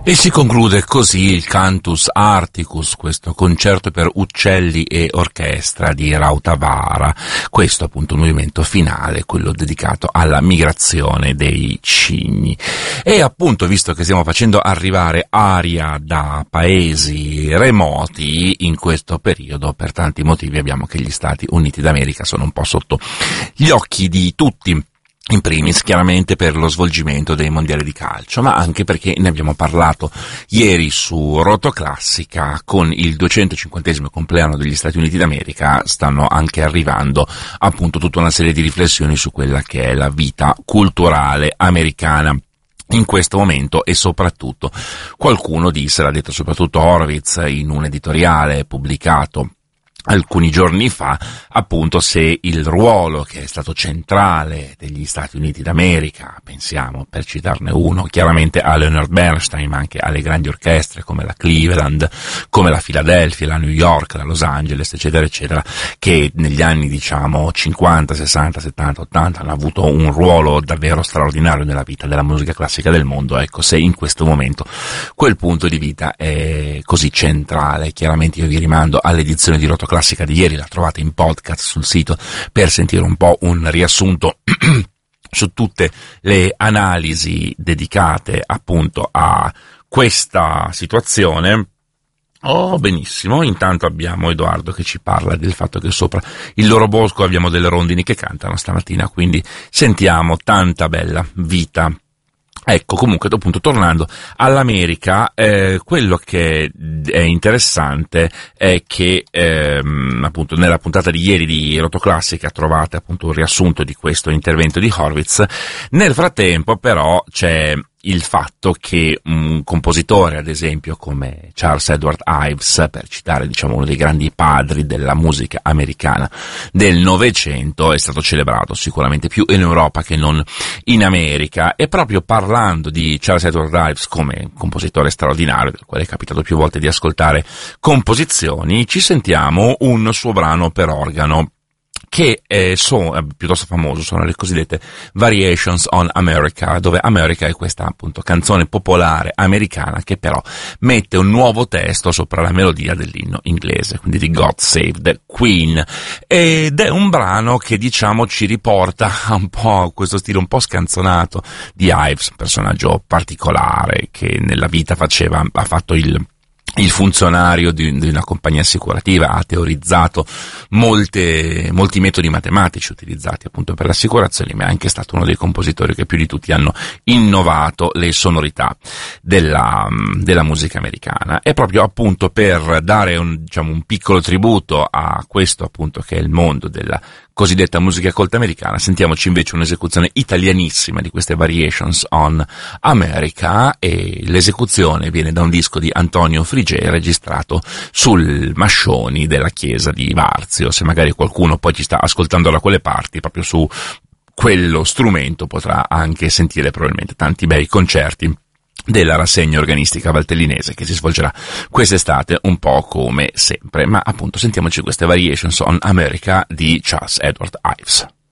E si conclude così il Cantus Arcticus, questo concerto per uccelli e orchestra di Rautavaara, questo appunto un movimento finale, quello dedicato alla migrazione dei cigni. E appunto, visto che stiamo facendo arrivare aria da paesi remoti in questo periodo, per tanti motivi abbiamo che gli Stati Uniti d'America sono un po' sotto gli occhi di tutti. In primis, chiaramente, per lo svolgimento dei mondiali di calcio, ma anche perché ne abbiamo parlato ieri su Rotoclassica. Con il 250° compleanno degli Stati Uniti d'America stanno anche arrivando appunto tutta una serie di riflessioni su quella che è la vita culturale americana in questo momento, e soprattutto qualcuno disse, l'ha detto soprattutto Horowitz in un editoriale pubblicato alcuni giorni fa, appunto, se il ruolo che è stato centrale degli Stati Uniti d'America, pensiamo, per citarne uno, chiaramente a Leonard Bernstein, ma anche alle grandi orchestre come la Cleveland, come la Philadelphia, la New York, la Los Angeles, eccetera, eccetera, che negli anni, diciamo, 50, 60, 70, 80 hanno avuto un ruolo davvero straordinario nella vita della musica classica del mondo. Ecco, se in questo momento quel punto di vita è così centrale, chiaramente io vi rimando all'edizione di Rotoclassica di ieri, la trovate in podcast sul sito per sentire un po' un riassunto su tutte le analisi dedicate appunto a questa situazione. Oh, benissimo, intanto abbiamo Edoardo che ci parla del fatto che sopra il loro bosco abbiamo delle rondini che cantano stamattina, quindi sentiamo tanta bella vita. Ecco, comunque, appunto, tornando all'America, quello che è interessante è che, appunto, nella puntata di ieri di Rotoclassica trovate appunto un riassunto di questo intervento di Horowitz. Nel frattempo, però, c'è il fatto che un compositore, ad esempio, come Charles Edward Ives, per citare, diciamo, uno dei grandi padri della musica americana del Novecento, è stato celebrato sicuramente più in Europa che non in America. E proprio parlando di Charles Edward Ives come compositore straordinario, del quale è capitato più volte di ascoltare composizioni, ci sentiamo un suo brano per organo che è piuttosto famoso, sono le cosiddette Variations on America, dove America è questa appunto canzone popolare americana che però mette un nuovo testo sopra la melodia dell'inno inglese, quindi di God Save the Queen, ed è un brano che, diciamo, ci riporta un po' a questo stile un po' scanzonato di Ives, un personaggio particolare che nella vita ha fatto il funzionario di una compagnia assicurativa, ha teorizzato molti metodi matematici utilizzati appunto per le assicurazioni, ma è anche stato uno dei compositori che più di tutti hanno innovato le sonorità della musica americana. E proprio appunto per dare un piccolo tributo a questo appunto che è il mondo della cosiddetta musica colta americana, sentiamoci invece un'esecuzione italianissima di queste Variations on America, e l'esecuzione viene da un disco di Antonio Frigè registrato sul Mascioni della chiesa di Varzio. Se magari qualcuno poi ci sta ascoltando da quelle parti, proprio su quello strumento potrà anche sentire probabilmente tanti bei concerti della rassegna organistica valtellinese che si svolgerà quest'estate un po' come sempre. Ma appunto sentiamoci queste Variations on America di Charles Edward Ives.